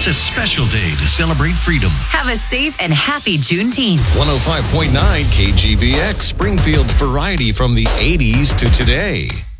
It's a special day to celebrate freedom. Have a safe and happy Juneteenth. 105.9 KGBX, Springfield's variety from the 80s to today.